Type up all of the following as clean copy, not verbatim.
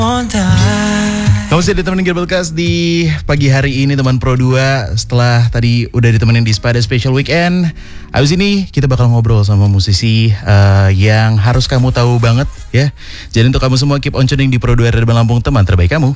Kamu sudah ditemenin Gerbelkas di pagi hari ini teman Pro 2. Setelah tadi udah ditemenin di Spada Special Weekend, habis ini kita bakal ngobrol sama musisi yang harus kamu tahu banget ya. Jadi untuk kamu semua keep on tuning di Pro 2 Radio Lampung, teman terbaik kamu.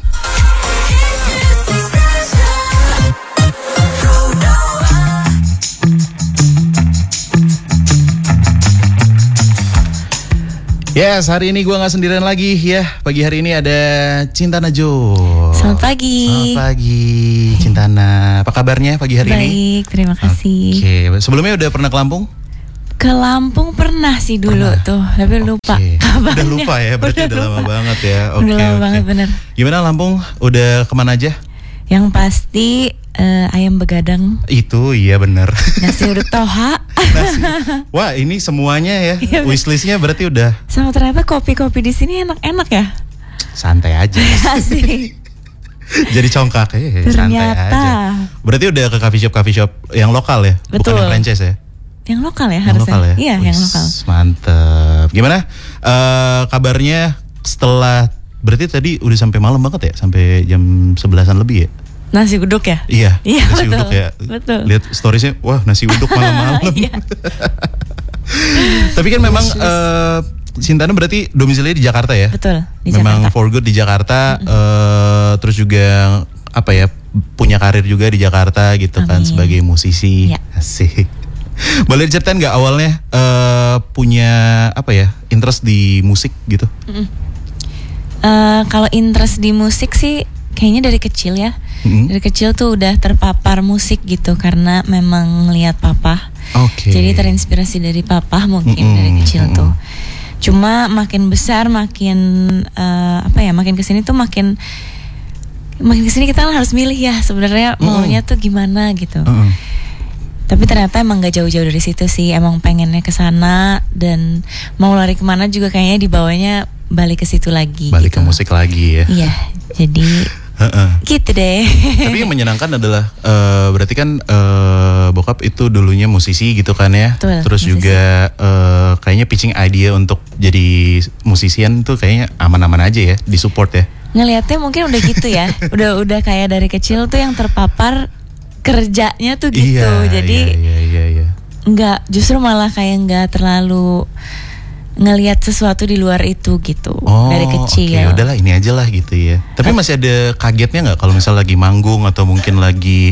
Yes, hari ini gue gak sendirian lagi ya. Pagi hari ini ada Cintana Jo. Selamat pagi. Selamat pagi Cintana. Apa kabarnya pagi hari ini? Baik, terima kasih. Oke, sebelumnya udah pernah ke Lampung? Ke Lampung pernah sih dulu tuh, tapi lupa. Udah lupa ya, berarti udah lama banget ya. Udah lama banget, bener. Gimana Lampung? Udah kemana aja? Yang pasti ayam begadang. Itu iya bener. Nasi uduk toha. Wah ini semuanya ya. Wishlistnya berarti udah. Sama ternyata kopi-kopi di sini enak-enak ya. Santai aja. Asik. Jadi congkak ya. Santai aja. Berarti udah ke coffee shop yang lokal ya. Betul. Bukan yang franchise ya. Yang lokal ya harusnya. Lokal ya? Iya, yang lokal. Mantep. Gimana kabarnya setelah, berarti tadi udah sampai malam banget ya, sampai jam 11-an lebih ya? Nasi uduk ya? Iya, nasi betul, uduk ya. Betul. Lihat storiesnya, wah nasi uduk malam-malam. Iya. Tapi kan memang Cintana berarti domisilinya di Jakarta ya? Betul, di memang Jakarta. for good di Jakarta, terus juga apa ya, punya karir juga di Jakarta gitu. Amin. Kan sebagai musisi. Ya. Asik. Boleh diceritain nggak awalnya punya apa ya, interest di musik gitu? Kalau interest di musik sih kayaknya dari kecil ya. Dari kecil tuh udah terpapar musik gitu karena memang ngelihat papa. Jadi terinspirasi dari papa mungkin dari kecil tuh. Cuma makin besar makin makin kesini tuh makin kesini kita harus milih ya sebenarnya maunya tuh gimana gitu. Tapi ternyata emang gak jauh-jauh dari situ sih. Emang pengennya ke sana dan mau lari kemana juga kayaknya dibawanya balik ke situ lagi. Balik gitu. Ke musik lagi ya. Iya, jadi gitu deh. Tapi yang menyenangkan adalah berarti kan bokap itu dulunya musisi gitu kan ya. Betul, terus musisi. Juga kayaknya pitching idea untuk jadi musisian tuh kayaknya aman-aman aja ya, disupport ya. Ngelihatnya mungkin udah gitu ya. udah kayak dari kecil tuh yang terpapar kerjanya tuh gitu. Iya, jadi iya. nggak, justru malah kayak nggak terlalu ngelihat sesuatu di luar itu gitu dari kecil. Udahlah ini aja lah gitu ya. Tapi masih ada kagetnya nggak kalau misal lagi manggung atau mungkin lagi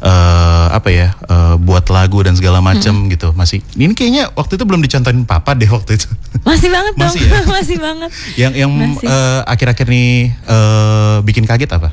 buat lagu dan segala macam gitu. Masih ini kayaknya waktu itu belum dicontohin papa deh waktu itu. Masih banget dong. Masih ya? Masih banget. Yang akhir-akhir nih bikin kaget apa?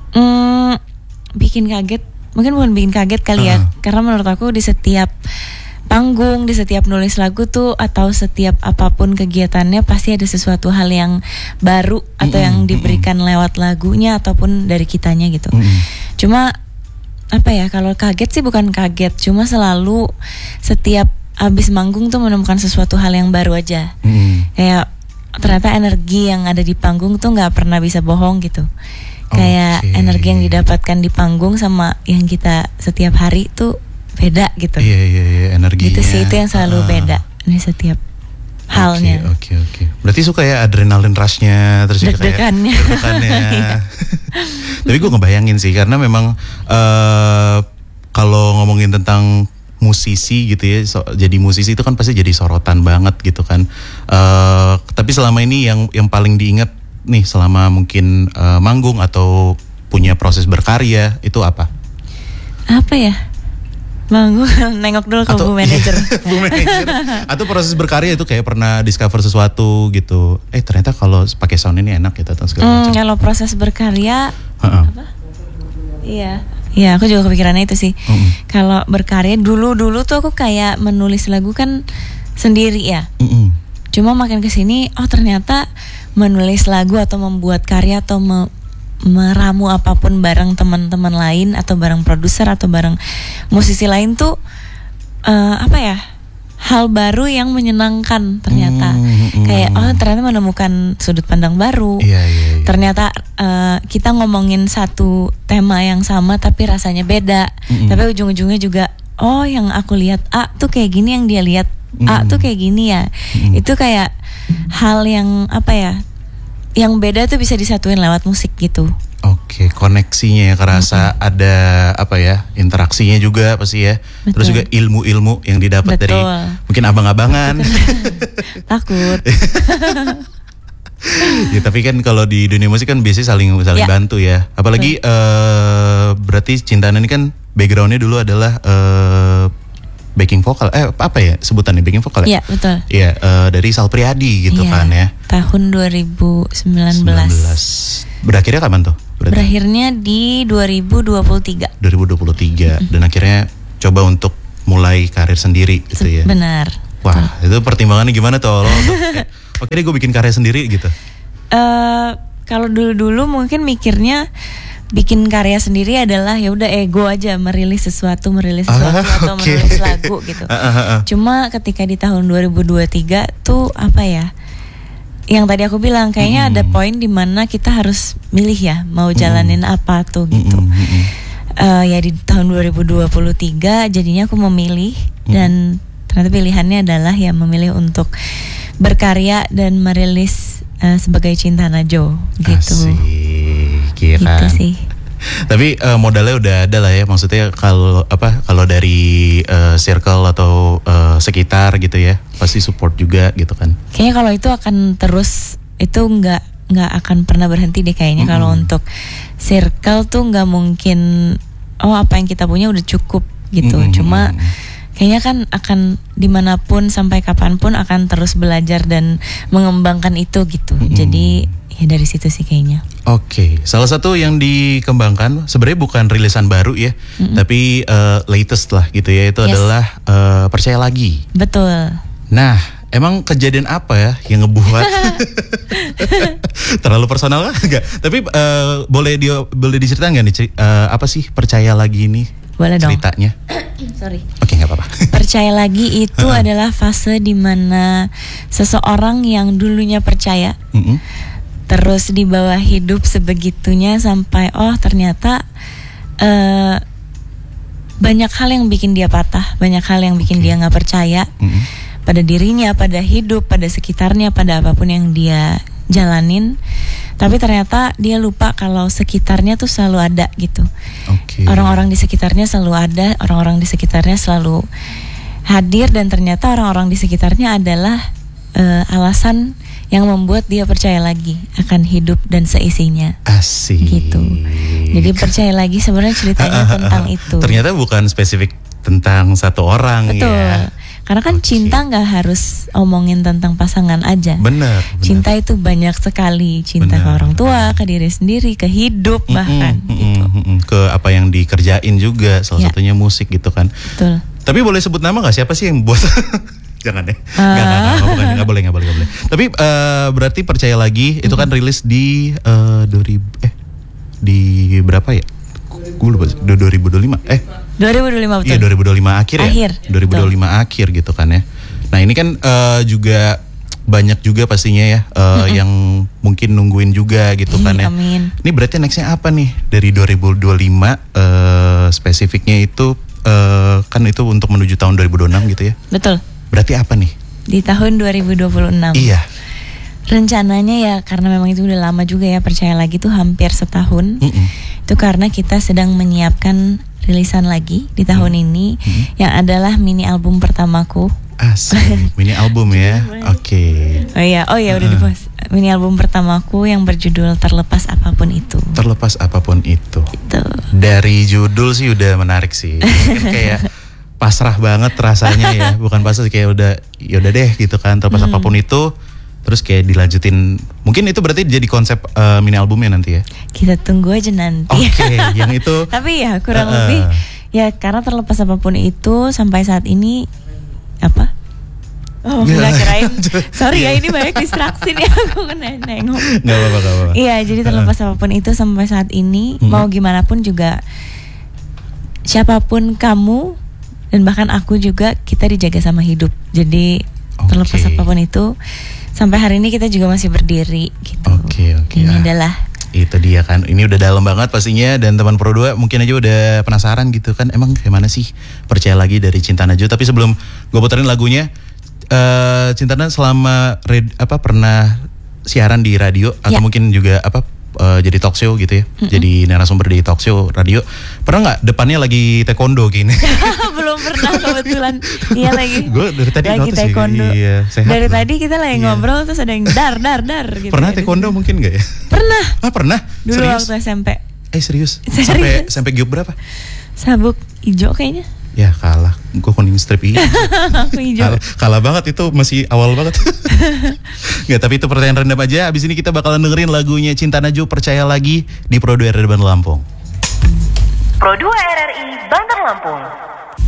Bikin kaget, mungkin bukan bikin kaget kali ya. Karena menurut aku di setiap panggung, di setiap nulis lagu tuh atau setiap apapun kegiatannya pasti ada sesuatu hal yang baru atau yang diberikan lewat lagunya ataupun dari kitanya gitu. Cuma kalau kaget sih bukan kaget, cuma selalu setiap abis manggung tuh menemukan sesuatu hal yang baru aja. Kayak ternyata energi yang ada di panggung tuh nggak pernah bisa bohong gitu. Kayak energi yang didapatkan di panggung sama yang kita setiap hari tuh beda gitu. Iya, energinya. Gitu sih, itu yang selalu beda di setiap halnya. Oke. Berarti suka ya adrenalin rushnya, terus juga kayak deg-degannya. Tapi gue ngebayangin sih, karena memang kalau ngomongin tentang musisi gitu ya, jadi musisi itu kan pasti jadi sorotan banget gitu kan. Tapi selama ini yang paling diingat nih selama mungkin manggung atau punya proses berkarya itu apa? Apa ya? Manggung nengok dulu ke Bu Manager. Bu Manager. Atau proses berkarya itu kayak pernah discover sesuatu gitu. Ternyata kalau pakai sound ini enak gitu atau segala macam. Kalau proses berkarya apa? Iya, aku juga kepikirannya itu sih. Kalau berkarya dulu tuh aku kayak menulis lagu kan sendiri ya. Cuma makin kesini, ternyata menulis lagu atau membuat karya atau meramu apapun bareng teman-teman lain atau bareng produser atau bareng musisi lain tuh hal baru yang menyenangkan ternyata. Kayak ternyata menemukan sudut pandang baru. Iya. Ternyata kita ngomongin satu tema yang sama tapi rasanya beda. Tapi ujung-ujungnya juga yang aku lihat A tuh kayak gini, yang dia lihat A tuh kayak gini ya. Itu kayak hal yang yang beda tuh bisa disatuin lewat musik gitu. Oke, koneksinya ya kerasa ada apa ya, interaksinya juga pasti ya. Betul. Terus juga ilmu-ilmu yang didapat dari mungkin abang-abangan. Takut. Ya, tapi kan kalau di dunia musik kan biasanya saling bantu ya. Apalagi berarti Cintana ini kan backgroundnya dulu adalah backing vokal. Apa ya sebutannya, backing vokal ya? Iya, betul. Iya, dari Sal Priadi gitu kan ya. Tahun 2019. Berakhirnya kapan tuh? Berakhirnya di 2023. 2023 dan akhirnya coba untuk mulai karir sendiri gitu ya. Benar. Wah, itu pertimbangannya gimana tuh? Oke deh gue bikin karya sendiri gitu. Kalau dulu mungkin mikirnya bikin karya sendiri adalah ya udah ego aja, merilis sesuatu atau menulis lagu gitu. Cuma ketika di tahun 2023 tuh apa ya? Yang tadi aku bilang kayaknya ada poin di mana kita harus milih ya mau jalanin apa tuh gitu. Ya di tahun 2023 jadinya aku memilih dan ternyata pilihannya adalah ya memilih untuk berkarya dan merilis sebagai Cintana Jo gitu. Asik, kira. Gitu sih. Tapi modalnya udah ada lah ya, maksudnya kalau dari circle atau sekitar gitu ya, pasti support juga gitu kan. Kayaknya kalau itu akan terus, itu nggak akan pernah berhenti deh kayaknya. Kalau untuk circle tuh nggak mungkin apa yang kita punya udah cukup gitu. Cuma kayaknya kan akan dimanapun sampai kapanpun akan terus belajar dan mengembangkan itu gitu. Jadi ya dari situ sih kayaknya. Oke, salah satu yang dikembangkan sebenarnya bukan rilisan baru ya, tapi latest lah gitu ya, itu adalah Percaya Lagi. Betul. Nah, emang kejadian apa ya yang ngebuat terlalu personal kan? Enggak. Tapi boleh diceritain nggak nih apa sih Percaya Lagi ini? Boleh dong. Ceritanya. Sorry. Oke, nggak apa-apa. Percaya Lagi itu adalah fase dimana seseorang yang dulunya percaya, terus dibawa hidup sebegitunya sampai ternyata banyak hal yang bikin dia patah, banyak hal yang bikin dia nggak percaya pada dirinya, pada hidup, pada sekitarnya, pada apapun yang dia jalanin. Tapi ternyata dia lupa kalau sekitarnya tuh selalu ada gitu. Orang-orang di sekitarnya selalu ada, orang-orang di sekitarnya selalu hadir, dan ternyata orang-orang di sekitarnya adalah alasan yang membuat dia percaya lagi akan hidup dan seisinya. Asik. Gitu. Jadi Percaya Lagi sebenarnya ceritanya tentang itu. Ternyata bukan spesifik tentang satu orang. Betul. Ya. Karena kan cinta nggak harus omongin tentang pasangan aja. Benar. Cinta itu banyak sekali. Cinta ke orang tua, ke diri sendiri, ke hidup bahkan. Gitu. Ke apa yang dikerjain juga. Salah satunya musik gitu kan. Betul. Tapi boleh sebut nama nggak? Siapa sih yang buat? Jangan deh. Nggak boleh. Tapi berarti Percaya Lagi itu kan rilis di 2000 di berapa ya? Gue lupa. 2025. 2025 betul. Iya 2025 akhir ya. 2025 betul. akhir gitu kan ya. Nah ini kan juga banyak juga pastinya ya yang mungkin nungguin juga gitu kan ya. Amin. Ini berarti nextnya apa nih dari 2025 spesifiknya itu kan itu untuk menuju tahun 2026 gitu ya. Betul. Berarti apa nih? Di tahun 2026. Iya. Rencananya ya karena memang itu udah lama juga ya, Percaya Lagi tuh hampir setahun. Itu karena kita sedang menyiapkan rilisan lagi di tahun ini yang adalah mini album pertamaku. Asik, mini album ya. Oke. Oh iya udah di-post. Mini album pertamaku yang berjudul Terlepas Apapun Itu. Terlepas Apapun Itu. Gitu. Dari judul sih udah menarik sih. Kan kayak pasrah banget rasanya ya. Bukan pasrah kayak udah yaudah deh gitu kan, terlepas apapun itu. Terus kayak dilanjutin. Mungkin itu berarti jadi konsep mini albumnya nanti ya. Kita tunggu aja nanti. Oke, yang itu. Tapi ya kurang lebih ya karena Terlepas Apapun Itu sampai saat ini apa? Nggak kirain. Sorry ya, ini banyak distraksi nih aku nengok. Nggak apa-apa. Iya, jadi Terlepas Apapun Itu sampai saat ini mau gimana pun juga siapapun kamu dan bahkan aku juga, kita dijaga sama hidup. Jadi terlepas apapun itu sampai hari ini kita juga masih berdiri gitu. Oke. Ini adalah itu dia kan. Ini udah dalam banget pastinya, dan teman Pro 2 mungkin aja udah penasaran gitu kan. Emang gimana sih Percaya Lagi dari Cintana Jo? Tapi sebelum gue puterin lagunya, Cintana selama pernah siaran di radio atau mungkin juga jadi talk show gitu ya. Jadi narasumber di talk show radio. Pernah nggak depannya lagi taekwondo gini? Belum pernah kebetulan. Iya lagi. Gue dari tadi lagi notice taekwondo. Iya, sehat dari loh. tadi kita lagi ngobrol terus ada yang dar gitu. Pernah taekwondo mungkin nggak ya? Pernah. Pernah. Dulu Serius? waktu SMP. Serius? Serius. Sampai giok berapa? Sabuk hijau kayaknya. Ya kalah, gue kuning strip ini. Aku hijau. kalah banget, itu masih awal banget. Nggak, tapi itu pertanyaan random aja. Abis ini kita bakalan dengerin lagunya Cinta Najwa Percaya Lagi di Pro 2 RRI Bandar Lampung. Pro 2 RRI Bandar Lampung.